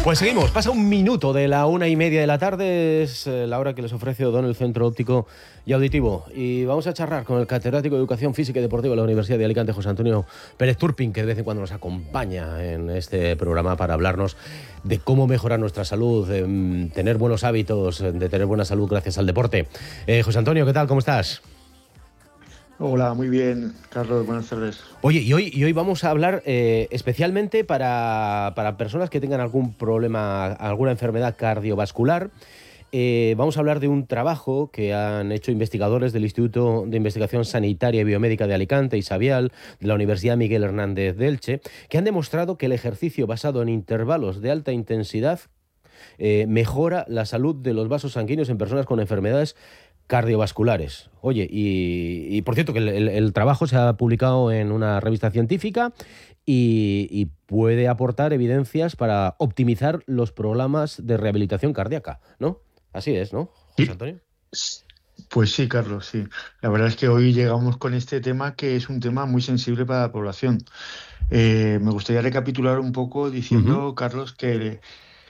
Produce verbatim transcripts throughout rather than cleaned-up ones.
Pues seguimos, pasa un minuto de la una y media de la tarde, es la hora que les ofrece O'Donnell Centro Óptico y Auditivo. Y vamos a charlar con el catedrático de Educación Física y Deportiva de la Universidad de Alicante, José Antonio Pérez Turpin, que de vez en cuando nos acompaña en este programa para hablarnos de cómo mejorar nuestra salud, de tener buenos hábitos, de tener buena salud gracias al deporte. Eh, José Antonio, ¿qué tal? ¿Cómo estás? Hola, muy bien, Carlos, buenas tardes. Oye, y hoy, y hoy vamos a hablar eh, especialmente para, para personas que tengan algún problema, alguna enfermedad cardiovascular. Eh, vamos a hablar de un trabajo que han hecho investigadores del Instituto de Investigación Sanitaria y Biomédica de Alicante, ISABIAL, de la Universidad Miguel Hernández de Elche, que han demostrado que el ejercicio basado en intervalos de alta intensidad eh, mejora la salud de los vasos sanguíneos en personas con enfermedades cardiovasculares. Oye, y, y por cierto que el, el, el trabajo se ha publicado en una revista científica y, y puede aportar evidencias para optimizar los programas de rehabilitación cardíaca, ¿no? Así es, ¿no, José Antonio? Pues sí, Carlos, sí. La verdad es que hoy llegamos con este tema que es un tema muy sensible para la población. Eh, me gustaría recapitular un poco diciendo, uh-huh. Carlos, que el,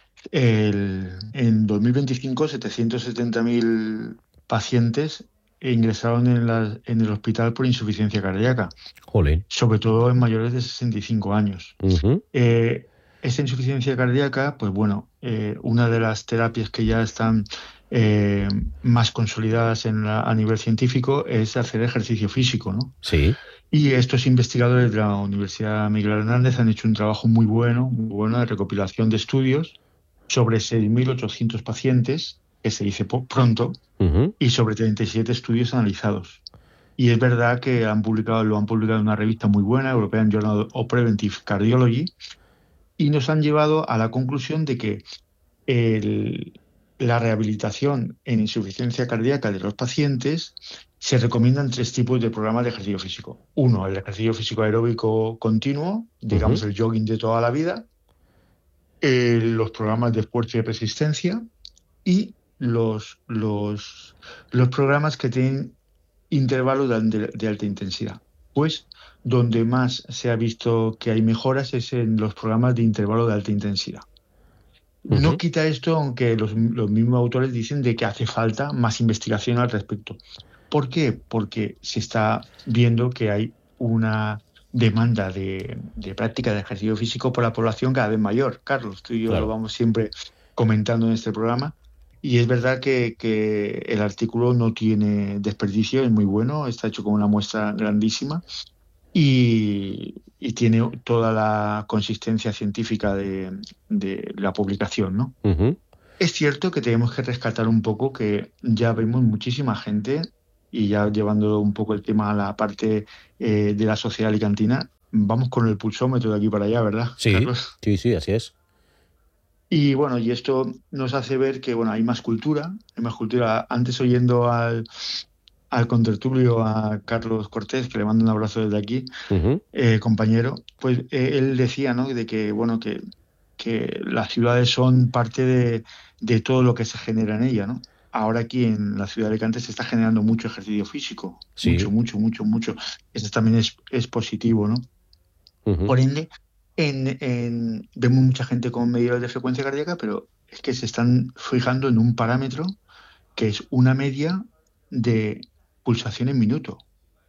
el, en dos mil veinticinco setecientos setenta mil pacientes ingresaron en, la, en el hospital por insuficiencia cardíaca. Jolín. Sobre todo en mayores de sesenta y cinco años. Uh-huh. Eh, esta insuficiencia cardíaca, pues bueno, eh, una de las terapias que ya están eh, más consolidadas en la, a nivel científico es hacer ejercicio físico, ¿no? Sí. Y estos investigadores de la Universidad Miguel Hernández han hecho un trabajo muy bueno, muy bueno de recopilación de estudios sobre seis mil ochocientos pacientes, que se dice pronto, uh-huh. y sobre treinta y siete estudios analizados. Y es verdad que han publicado, lo han publicado en una revista muy buena, European Journal of Preventive Cardiology, y nos han llevado a la conclusión de que el, la rehabilitación en insuficiencia cardíaca de los pacientes se recomiendan tres tipos de programas de ejercicio físico. Uno, el ejercicio físico aeróbico continuo, digamos uh-huh. el jogging de toda la vida, eh, los programas de esfuerzo y resistencia y los, los, los programas que tienen intervalos de, de alta intensidad. Pues donde más se ha visto que hay mejoras es en los programas de intervalo de alta intensidad. Uh-huh. No quita esto, aunque los, los mismos autores dicen de que hace falta más investigación al respecto. ¿Por qué? Porque se está viendo que hay una demanda de, de práctica de ejercicio físico por la población cada vez mayor. Carlos, tú y yo claro. lo vamos siempre comentando en este programa. Y es verdad que, que el artículo no tiene desperdicio, es muy bueno, está hecho con una muestra grandísima y, y tiene toda la consistencia científica de, de la publicación, ¿no? Uh-huh. Es cierto que tenemos que rescatar un poco que ya vemos muchísima gente, y ya llevando un poco el tema a la parte eh, de la sociedad alicantina, vamos con el pulsómetro de aquí para allá, ¿verdad, sí, Carlos? Sí, sí, así es. Y bueno, y esto nos hace ver que bueno, hay más cultura, hay más cultura. Antes oyendo al, al contertulio, a Carlos Cortés, que le mando un abrazo desde aquí, uh-huh. eh, compañero, pues eh, él decía, ¿no?, de que bueno, que, que las ciudades son parte de, de todo lo que se genera en ella, ¿no? Ahora aquí en la ciudad de Alicante se está generando mucho ejercicio físico, sí. mucho, mucho, mucho, mucho. Eso también es, es positivo, ¿no? Uh-huh. Por ende, En, en, vemos mucha gente con medidores de frecuencia cardíaca, pero es que se están fijando en un parámetro que es una media de pulsación en minuto.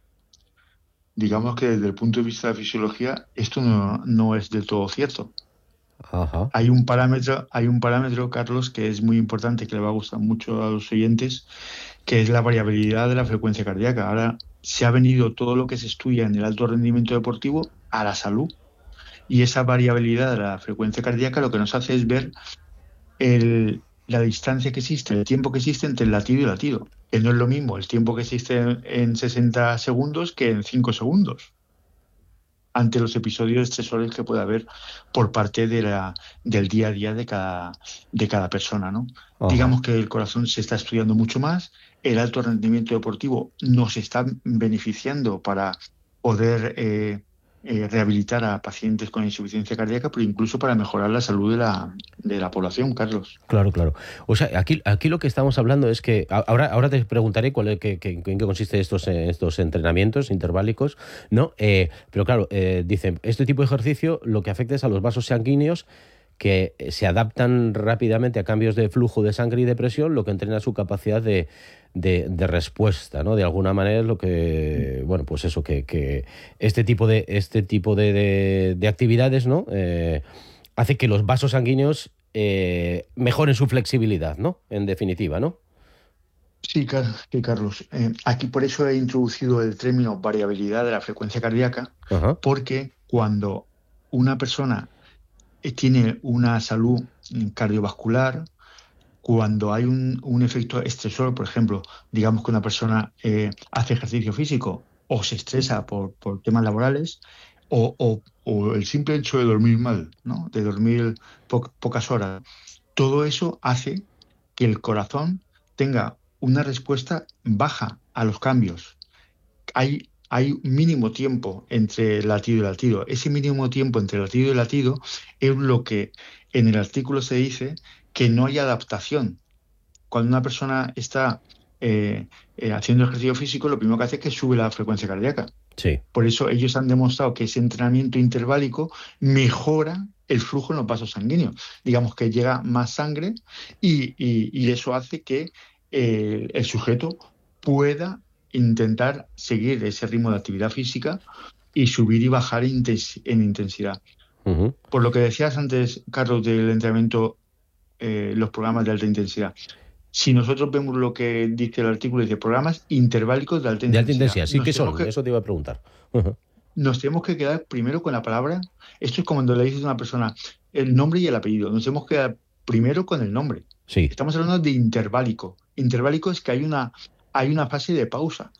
Digamos que desde el punto de vista de la fisiología esto no, no es del todo cierto. Ajá. Hay un parámetro, hay un parámetro, Carlos, que es muy importante, que le va a gustar mucho a los oyentes, que es la variabilidad de la frecuencia cardíaca. Ahora se ha venido todo lo que se estudia en el alto rendimiento deportivo a la salud. Y esa variabilidad de la frecuencia cardíaca lo que nos hace es ver el, la distancia que existe, el tiempo que existe entre el latido y latido. Que no es lo mismo el tiempo que existe en, en sesenta segundos que en cinco segundos. Ante los episodios estresores que puede haber por parte de la, del día a día de cada, de cada persona, ¿no? Ajá. Digamos que el corazón se está estudiando mucho más, el alto rendimiento deportivo nos está beneficiando para poder eh, Eh, rehabilitar a pacientes con insuficiencia cardíaca, pero incluso para mejorar la salud de la, de la población, Carlos. Claro, claro. O sea, aquí, aquí lo que estamos hablando es que ahora, ahora te preguntaré cuál es, que, que, en qué consiste estos, estos entrenamientos interválicos, ¿no? Eh, pero claro, eh, dicen, este tipo de ejercicio lo que afecta es a los vasos sanguíneos que se adaptan rápidamente a cambios de flujo de sangre y de presión, lo que entrena su capacidad de, de, de respuesta, ¿no? De alguna manera es lo que, bueno, pues eso, que, que este tipo de, este tipo de, de, de actividades, ¿no? Eh, hace que los vasos sanguíneos eh, mejoren su flexibilidad, ¿no? En definitiva, ¿no? Sí, sí, Carlos. Eh, aquí por eso he introducido el término variabilidad de la frecuencia cardíaca, Ajá. porque cuando una persona tiene una salud cardiovascular, cuando hay un, un efecto estresor, por ejemplo, digamos que una persona eh, hace ejercicio físico o se estresa por, por temas laborales, o, o, o el simple hecho de dormir mal, ¿no? De dormir po- pocas horas, todo eso hace que el corazón tenga una respuesta baja a los cambios. Hay, hay mínimo tiempo entre latido y latido. Ese mínimo tiempo entre latido y latido es lo que en el artículo se dice que no hay adaptación. Cuando una persona está eh, eh, haciendo ejercicio físico, lo primero que hace es que sube la frecuencia cardíaca. Sí. Por eso ellos han demostrado que ese entrenamiento interválico mejora el flujo en los vasos sanguíneos. Digamos que llega más sangre y, y, y eso hace que eh, el sujeto pueda intentar seguir ese ritmo de actividad física y subir y bajar intens- en intensidad. Uh-huh. Por lo que decías antes, Carlos, del entrenamiento, eh, los programas de alta intensidad. Si nosotros vemos lo que dice el artículo, dice programas interválicos de alta De alta intensidad. intensidad, sí, Nos ¿qué tenemos son? que, Eso te iba a preguntar. Uh-huh. nos tenemos que quedar primero con la palabra. Esto es como cuando le dices a una persona el nombre y el apellido. Nos tenemos que quedar primero con el nombre. Sí. Estamos hablando de interválico. Interválico es que hay una, hay una fase de pausa.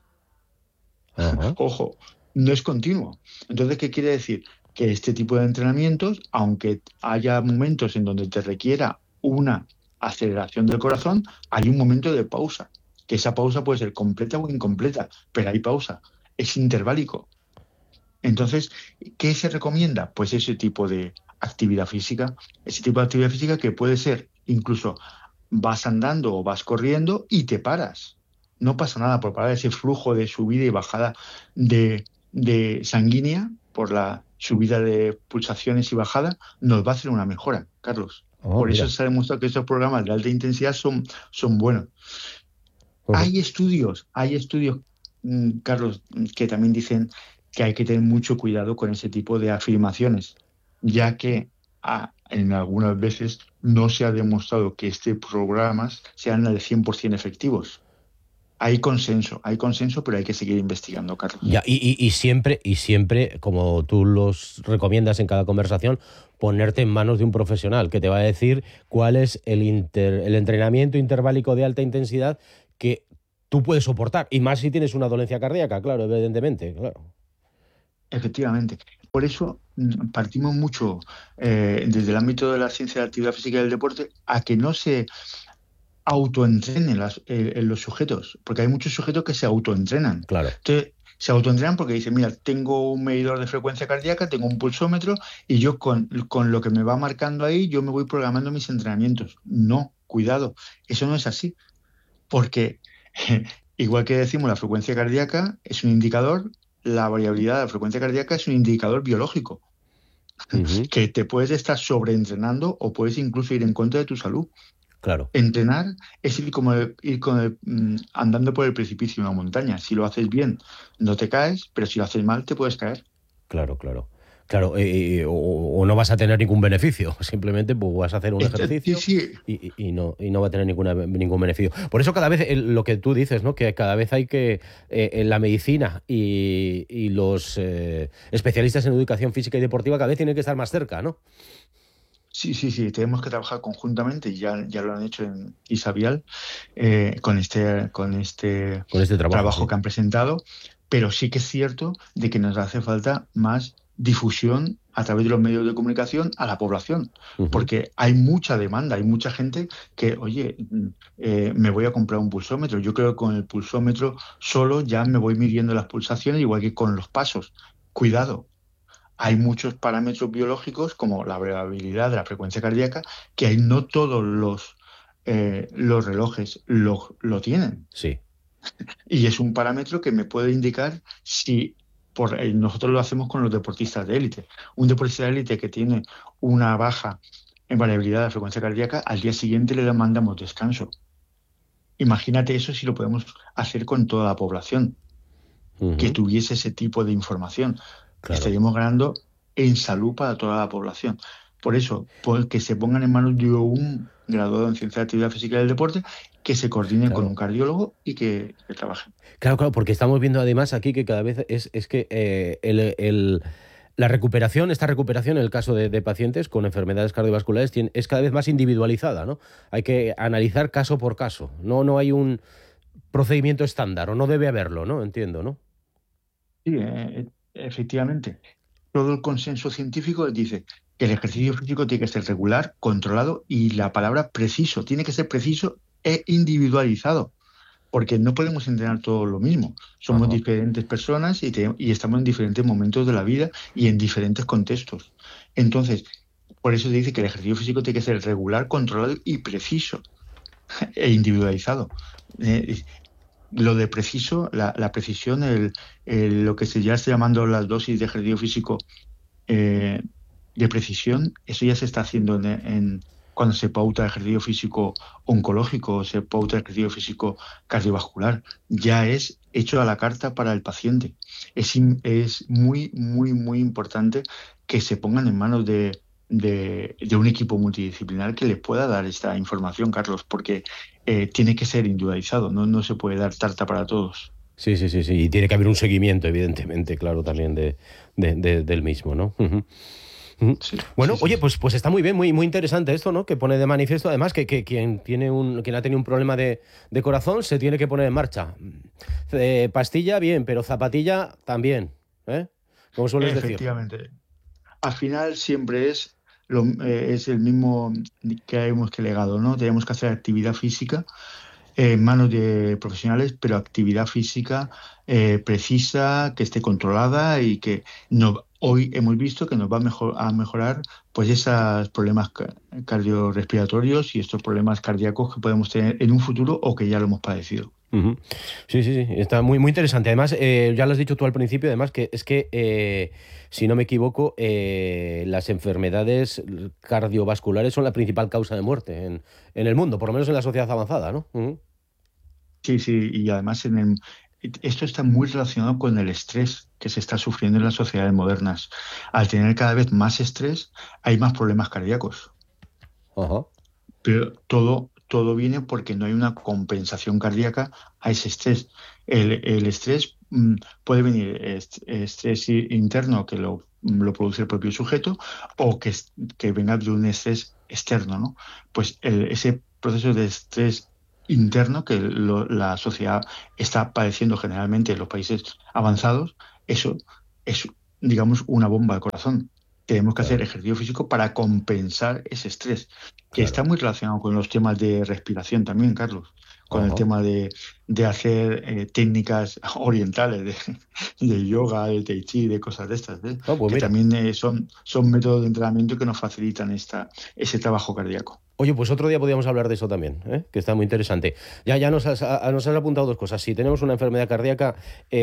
Uh-huh. Ojo, no es continuo. Entonces, ¿qué quiere decir? Que este tipo de entrenamientos, aunque haya momentos en donde te requiera una aceleración del corazón, hay un momento de pausa. Que esa pausa puede ser completa o incompleta, pero hay pausa. Es interválico. Entonces, ¿qué se recomienda? Pues ese tipo de actividad física, ese tipo de actividad física que puede ser incluso vas andando o vas corriendo y te paras. No pasa nada por parar ese flujo de subida y bajada de, de sanguínea por la subida de pulsaciones y bajada, nos va a hacer una mejora, Carlos. Oh, por mira. eso se ha demostrado que estos programas de alta intensidad son, son buenos. Uh-huh. Hay estudios, hay estudios, Carlos, que también dicen que hay que tener mucho cuidado con ese tipo de afirmaciones, ya que a, en algunas veces no se ha demostrado que estos programas sean al cien por ciento efectivos. Hay consenso, hay consenso, pero hay que seguir investigando, Carlos. Ya, y, y, y siempre, y siempre, como tú los recomiendas en cada conversación, ponerte en manos de un profesional que te va a decir cuál es el, inter, el entrenamiento interválico de alta intensidad que tú puedes soportar, y más si tienes una dolencia cardíaca, claro, evidentemente, claro. Efectivamente. Por eso partimos mucho eh, desde el ámbito de la ciencia de la actividad física y del deporte a que no se autoentrenen las, eh, los sujetos, porque hay muchos sujetos que se autoentrenan. Claro. Entonces, se autoentrenan porque dicen, mira, tengo un medidor de frecuencia cardíaca, tengo un pulsómetro y yo con, con lo que me va marcando ahí, yo me voy programando mis entrenamientos. No, cuidado, eso no es así. Porque igual que decimos, la frecuencia cardíaca es un indicador, la variabilidad de la frecuencia cardíaca es un indicador biológico. Uh-huh. Que te puedes estar sobreentrenando o puedes incluso ir en contra de tu salud. Claro. Entrenar es ir como el, ir con el, mm, andando por el precipicio de una montaña. Si lo haces bien, no te caes, pero si lo haces mal, te puedes caer. Claro, claro. Claro, eh, o, o no vas a tener ningún beneficio, simplemente pues, vas a hacer un ejercicio sí, sí. Y, y, no, y no va a tener ninguna, ningún beneficio. Por eso cada vez, el, lo que tú dices, ¿no? Que cada vez hay que, eh, en la medicina y, y los eh, especialistas en educación física y deportiva cada vez tienen que estar más cerca, ¿no? Sí, sí, sí, tenemos que trabajar conjuntamente, y ya, ya lo han hecho en Isabial, eh, con este, con este, con este trabajo, trabajo sí. que han presentado, pero sí que es cierto de que nos hace falta más difusión a través de los medios de comunicación a la población, uh-huh. Porque hay mucha demanda, hay mucha gente que, oye, eh, me voy a comprar un pulsómetro. Yo creo que con el pulsómetro solo ya me voy midiendo las pulsaciones, igual que con los pasos. Cuidado. Hay muchos parámetros biológicos, como la variabilidad de la frecuencia cardíaca, que hay, no todos los, eh, los relojes lo, lo tienen. Sí. Y es un parámetro que me puede indicar si, por, eh, nosotros lo hacemos con los deportistas de élite. Un deportista de élite que tiene una baja en variabilidad de la frecuencia cardíaca, al día siguiente le mandamos descanso. Imagínate eso si lo podemos hacer con toda la población, uh-huh. que tuviese ese tipo de información. Claro. Estaríamos ganando en salud para toda la población. Por eso, pues, que se pongan en manos de un graduado en Ciencia de la Actividad Física y del Deporte, que se coordinen claro. con un cardiólogo y que, que trabajen. Claro, claro, porque estamos viendo además aquí que cada vez es, es que eh, el... el... La recuperación, esta recuperación en el caso de, de pacientes con enfermedades cardiovasculares tiene, es cada vez más individualizada, ¿no? Hay que analizar caso por caso. No, no hay un procedimiento estándar, o no debe haberlo, ¿no? Entiendo, ¿no? Sí, eh, efectivamente. Todo el consenso científico dice que el ejercicio físico tiene que ser regular, controlado y la palabra preciso. Tiene que ser preciso e individualizado. Porque no podemos entrenar todo lo mismo. Somos Ajá. diferentes personas y, te, y estamos en diferentes momentos de la vida y en diferentes contextos. Entonces, por eso se dice que el ejercicio físico tiene que ser regular, controlado y preciso e individualizado. Eh, lo de preciso, la, la precisión, el, el, lo que se ya está llamando las dosis de ejercicio físico eh, de precisión, eso ya se está haciendo en, en cuando se pauta ejercicio físico oncológico o se pauta ejercicio físico cardiovascular. Ya es hecho a la carta para el paciente. Es, es muy, muy, muy importante que se pongan en manos de, de, de un equipo multidisciplinar que les pueda dar esta información, Carlos, porque eh, tiene que ser individualizado, ¿no? No se puede dar tarta para todos. Sí, sí, sí, sí. Y tiene que haber un seguimiento, evidentemente, claro, también de, de, de, del mismo, ¿no? Uh-huh. Sí, bueno, sí, oye, sí. Pues, pues está muy bien, muy, muy interesante esto, ¿no? Que pone de manifiesto, además, que, que quien tiene un, quien ha tenido un problema de, de corazón se tiene que poner en marcha. Eh, pastilla, bien, pero zapatilla también, ¿eh? Como sueles decir. Efectivamente. Al final siempre es, lo, eh, es el mismo que hemos que legado, ¿no? Tenemos que hacer actividad física eh, en manos de profesionales, pero actividad física eh, precisa, que esté controlada y que no... Hoy hemos visto que nos va a, mejor, a mejorar pues esos problemas cardiorrespiratorios y estos problemas cardíacos que podemos tener en un futuro o que ya lo hemos padecido. Uh-huh. Sí, sí, sí, está muy, muy interesante. Además, eh, ya lo has dicho tú al principio, además que es que, eh, si no me equivoco, eh, las enfermedades cardiovasculares son la principal causa de muerte en, en el mundo, por lo menos en la sociedad avanzada, ¿no? Uh-huh. Sí, sí, y además en el... Esto está muy relacionado con el estrés que se está sufriendo en las sociedades modernas. Al tener cada vez más estrés, hay más problemas cardíacos. Uh-huh. Pero todo, todo viene porque no hay una compensación cardíaca a ese estrés. El, el estrés mmm, puede venir est- estrés interno que lo, lo produce el propio sujeto o que, que venga de un estrés externo, ¿no? Pues el, ese proceso de estrés interno que lo, la sociedad está padeciendo generalmente en los países avanzados, eso es, digamos, una bomba al corazón. Tenemos que claro. hacer ejercicio físico para compensar ese estrés, que claro. está muy relacionado con los temas de respiración también, Carlos, con uh-huh. el tema de, de hacer eh, técnicas orientales, de, de yoga, de tai chi, de cosas de estas, ¿eh? oh, pues que mira. también eh, son, son métodos de entrenamiento que nos facilitan esta, ese trabajo cardíaco. Oye, pues otro día podríamos hablar de eso también, ¿eh? Que está muy interesante. Ya, ya nos, has, a, nos has apuntado dos cosas. Si tenemos una enfermedad cardíaca,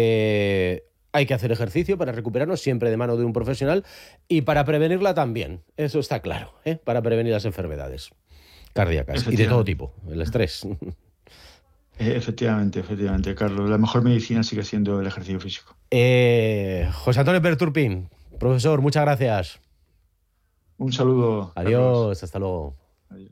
eh, hay que hacer ejercicio para recuperarnos, siempre de mano de un profesional, y para prevenirla también. Eso está claro, ¿eh? Para prevenir las enfermedades cardíacas y de todo tipo, el estrés. Efectivamente, efectivamente, Carlos. La mejor medicina sigue siendo el ejercicio físico. Eh, José Antonio Pérez Turpin, profesor, muchas gracias. Un saludo. Adiós, Carlos. Hasta luego. Adiós.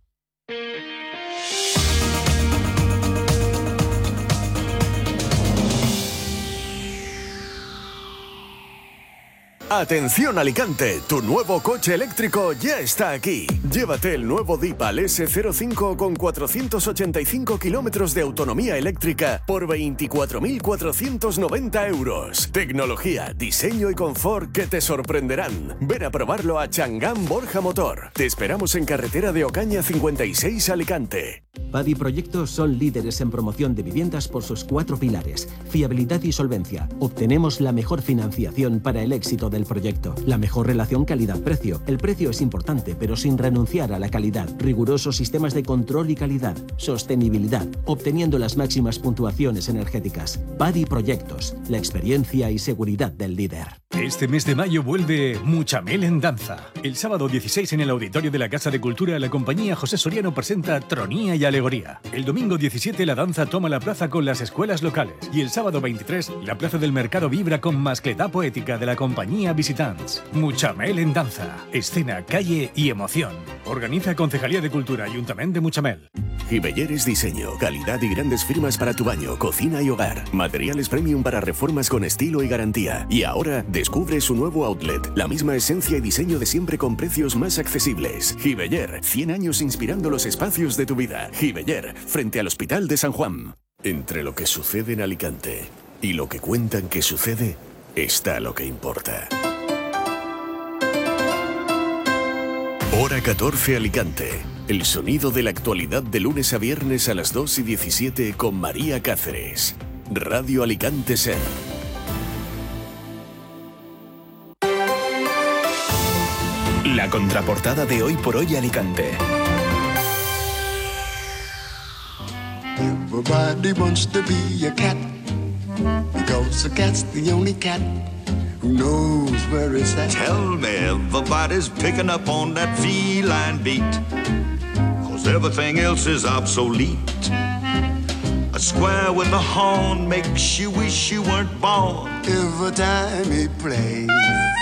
Atención Alicante, tu nuevo coche eléctrico ya está aquí. Llévate el nuevo Deepal ese cero cinco con cuatrocientos ochenta y cinco kilómetros de autonomía eléctrica por veinticuatro mil cuatrocientos noventa euros. Tecnología, diseño y confort que te sorprenderán. Ven a probarlo a Changán Borja Motor. Te esperamos en carretera de Ocaña cincuenta y seis Alicante. Padi Proyectos son líderes en promoción de viviendas por sus cuatro pilares: fiabilidad y solvencia. Obtenemos la mejor financiación para el éxito del proyecto. La mejor relación calidad-precio. El precio es importante, pero sin renunciar a la calidad. Rigurosos sistemas de control y calidad. Sostenibilidad, obteniendo las máximas puntuaciones energéticas. Padi Proyectos, la experiencia y seguridad del líder. Este mes de mayo vuelve Muchamel en danza. El sábado dieciséis en el Auditorio de la Casa de Cultura, la compañía José Soriano presenta Tronía y Alegoría. El domingo diecisiete la danza toma la plaza con las escuelas locales. Y el sábado veintitrés la plaza del Mercado vibra con mascletá poética de la compañía Visitants. Muchamel en danza. Escena, calle y emoción. Organiza Concejalía de Cultura, Ayuntamiento de Muchamel. Gibelleres Diseño, calidad y grandes firmas para tu baño, cocina y hogar. Materiales premium para reformas con estilo y garantía. Y ahora descubre su nuevo outlet, la misma esencia y diseño de siempre con precios más accesibles. Gibeller, cien años inspirando los espacios de tu vida. Gibeller, frente al Hospital de San Juan. Entre lo que sucede en Alicante y lo que cuentan que sucede, está lo que importa. Hora catorce Alicante. El sonido de la actualidad de lunes a viernes a las dos y diecisiete con María Cáceres. Radio Alicante Ser. La contraportada de Hoy por Hoy Alicante. Everybody wants to be a cat, because a cat's the only cat who knows where it's at. Tell me everybody's picking up on that feline beat, cause everything else is obsolete. A square with a horn makes you wish you weren't born. Every time he plays